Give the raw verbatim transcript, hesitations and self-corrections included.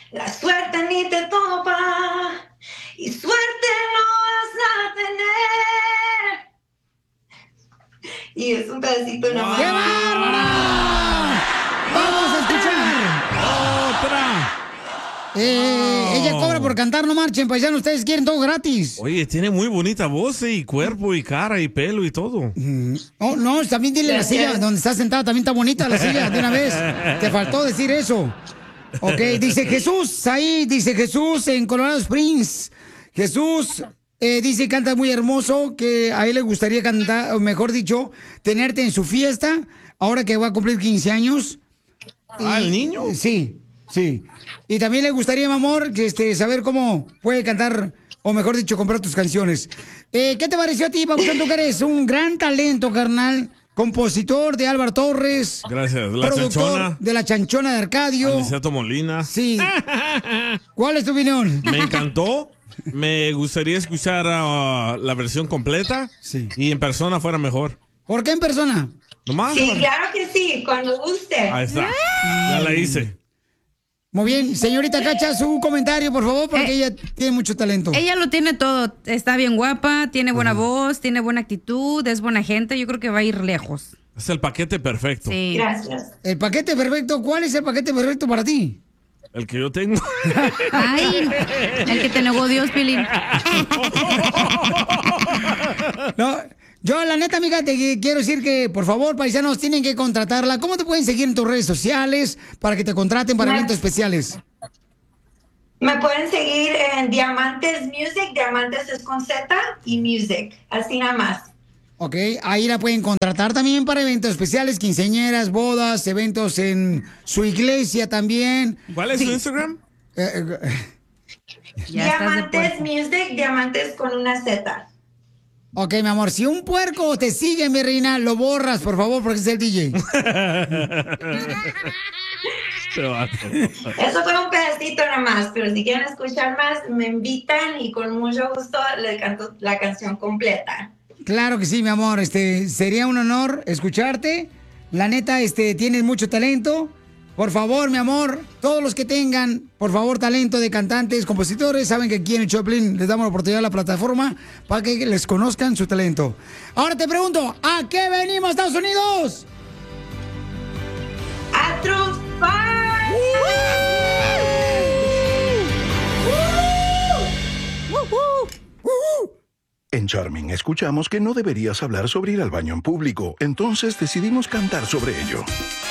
La suerte ni te topa y suerte no vas a tener. Y es un pedacito nomás. ¡Qué bárbara! ¡Vamos a escuchar! ¡Otra! Eh, ella cobra por cantar, no marchen, paisanos, ustedes quieren todo gratis. Oye, tiene muy bonita voz y cuerpo y cara y pelo y todo. Oh, no, también dile la silla donde está sentada, también está bonita la silla de una vez. Te faltó decir eso. Ok, dice Jesús, ahí dice Jesús en Colorado Springs. Jesús eh, dice canta muy hermoso, que a él le gustaría cantar, o mejor dicho, tenerte en su fiesta, ahora que va a cumplir quince años. Ah, ¿el niño? Sí, sí. Y también le gustaría, mi amor, que este, saber cómo puede cantar, o mejor dicho, comprar tus canciones. Eh, ¿Qué te pareció a ti, Papuchón? Tú que eres un gran talento, carnal. Compositor de Álvaro Torres. Gracias. La productor chanchona. de La Chanchona de Arcadio. Aniceto Molina. Sí. ¿Cuál es tu opinión? Me encantó. Me gustaría escuchar uh, la versión completa. Sí. Y en persona fuera mejor. ¿Por qué en persona? ¿Nomás? Sí, claro que sí, cuando guste. Ahí está. Ya la hice. Muy bien. Señorita Cacha, su comentario, por favor, porque Eh, ella tiene mucho talento. Ella lo tiene todo. Está bien guapa, tiene buena voz, tiene buena actitud, es buena gente. Yo creo que va a ir lejos. Es el paquete perfecto. Sí. Gracias. El paquete perfecto, ¿cuál es el paquete perfecto para ti? El que yo tengo. Ay, el que te negó Dios, Pilín. No, yo la neta, amiga, te quiero decir que, por favor, paisanos, tienen que contratarla. ¿Cómo te pueden seguir en tus redes sociales para que te contraten para Me- eventos especiales? Me pueden seguir en Diamantes Music, Diamantes es con Z y Music, así nada más. Ok, ahí la pueden contratar también para eventos especiales, quinceañeras, bodas, eventos en su iglesia también. ¿Cuál es su Instagram? Eh, eh, Ya estás de Diamantes puerco. Music, Diamantes con una Z. ok, mi amor, si un puerco te sigue, mi reina, lo borras, por favor, porque es el D J. Este vato. Eso fue un pedacito nada más, pero si quieren escuchar más, me invitan y con mucho gusto les canto la canción completa. Claro que sí, mi amor, este, sería un honor escucharte. La neta, este, tienes mucho talento. Por favor, mi amor, todos los que tengan, por favor, talento de cantantes, compositores, saben que aquí en el Choplin les damos la oportunidad a la plataforma para que les conozcan su talento. Ahora te pregunto, ¿a qué venimos, Estados Unidos? ¡A triunfar! En Charming escuchamos que no deberías hablar sobre ir al baño en público, entonces decidimos cantar sobre ello.